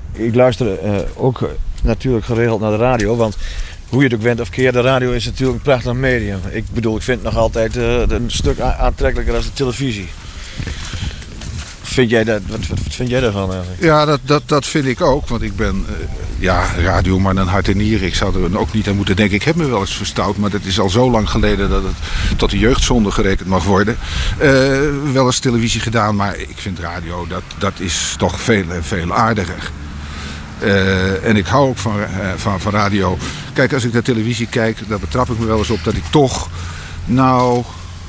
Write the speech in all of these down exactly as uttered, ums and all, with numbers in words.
ik luister uh, ook uh, natuurlijk geregeld naar de radio, want hoe je het ook bent of keer, de radio is natuurlijk een prachtig medium. Ik bedoel, ik vind het nog altijd uh, een stuk aantrekkelijker dan de televisie. Vind jij dat, wat, wat vind jij daarvan eigenlijk? Ja, dat, dat, dat vind ik ook. Want ik ben, uh, ja, radio maar een hart en nieren. Ik zou er ook niet aan moeten denken. Ik heb me wel eens verstout, maar dat is al zo lang geleden dat het tot de jeugdzonde gerekend mag worden. Uh, wel eens televisie gedaan, maar ik vind radio, dat, dat is toch veel, veel aardiger. Uh, en ik hou ook van, uh, van, van radio. Kijk, als ik naar televisie kijk, dan betrap ik me wel eens op dat ik toch, nou,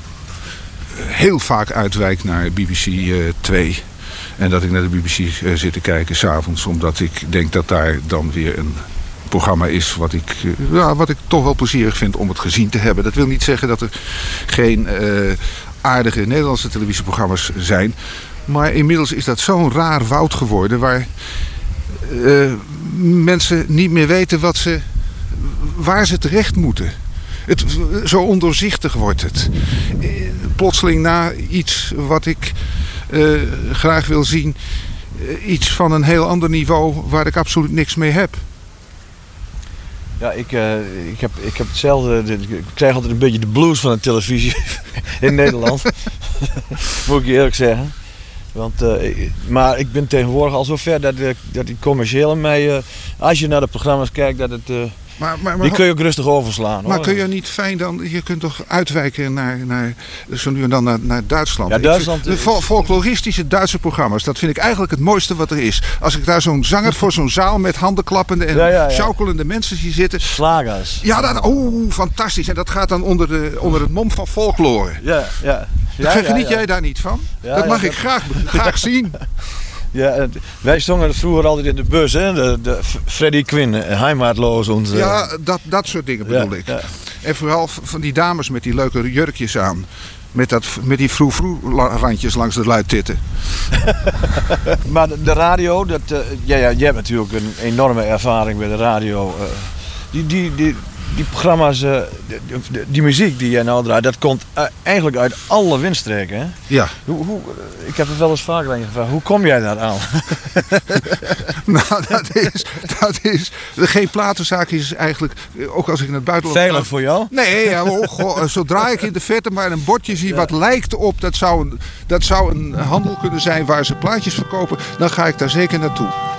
heel vaak uitwijk naar B B C uh, twee. En dat ik naar de B B C uh, zit te kijken 's avonds, omdat ik denk dat daar dan weer een programma is wat ik, uh, ja, wat ik toch wel plezierig vind om het gezien te hebben. Dat wil niet zeggen dat er geen uh, aardige Nederlandse televisieprogramma's zijn. Maar inmiddels is dat zo'n raar woud geworden waar Uh, mensen niet meer weten wat ze, waar ze terecht moeten. Het, zo ondoorzichtig wordt het. Plotseling na iets wat ik uh, graag wil zien, uh, iets van een heel ander niveau waar ik absoluut niks mee heb. Ja, ik, uh, ik, heb, ik heb hetzelfde. Ik krijg altijd een beetje de blues van de televisie in Nederland. Moet ik je eerlijk zeggen. Want, uh, maar ik ben tegenwoordig al zo ver dat, uh, dat die commerciële mij, uh, als je naar de programma's kijkt, dat het, uh, maar, maar, maar, die kun je ook rustig overslaan. Maar hoor. kun je niet fijn dan, je kunt toch uitwijken naar, naar zo nu en dan naar, naar Duitsland. Ja, Duitsland vind, de fol- folkloristische Duitse programma's, dat vind ik eigenlijk het mooiste wat er is. Als ik daar zo'n zanger voor zo'n zaal met handenklappende en ja, ja, ja. schaukelende mensen zie zitten. Slagers. Ja, dat, oh, fantastisch. En dat gaat dan onder, de, onder het mom van folklore. Ja, ja. Ja, Geniet ja, ja. jij daar niet van? Ja, dat mag ja, ik dat... graag, graag zien. Ja, wij zongen vroeger altijd in de bus, hè? De, de Freddie Quinn, Heimatloos. Onze... Ja, dat, dat soort dingen bedoel ja, ik. Ja. En vooral van die dames met die leuke jurkjes aan. Met, dat, met die vroeg-vroeg-randjes langs de luidtitten. Maar de, de radio, dat, uh, ja, ja, jij hebt natuurlijk een enorme ervaring bij de radio. Uh, die, die, die, die programma's, uh, die, die, die muziek die jij nou draait, dat komt uh, eigenlijk uit alle windstreken. Hè? Ja. Hoe, hoe, ik heb het wel eens vaker aan je gevraagd. Hoe kom jij daar aan? Nou, dat is, dat is... Geen platenzaak is eigenlijk, ook als ik in het buitenland... Veilig voor jou? Nee, ja, oh, goh, zodra ik in de verte maar een bordje zie ja. wat lijkt op... Dat zou, een, dat zou een handel kunnen zijn waar ze plaatjes verkopen... dan ga ik daar zeker naartoe.